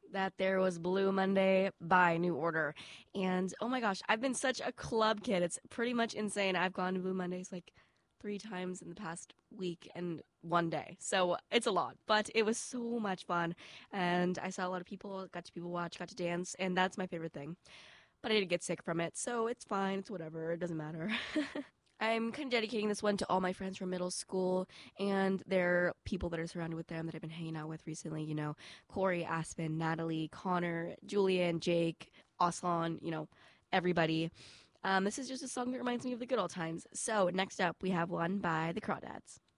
that there was Blue Monday by New Order. And oh my gosh, I've been such a club kid. It's pretty much insane. I've gone to Blue Mondays like 3 times in the past week and one day. So it's a lot, but it was so much fun. And I saw a lot of people, got to people watch, got to dance, and that's my favorite thing. But I did get sick from it, so it's fine. It's whatever. It doesn't matter. I'm kind of dedicating this one to all my friends from middle school and their people that are surrounded with them that I've been hanging out with recently. Corey, Aspen, Natalie, Connor, Julian, Jake, Aslan, everybody. This is just a song that reminds me of the good old times. So next up, we have one by the Crawdads.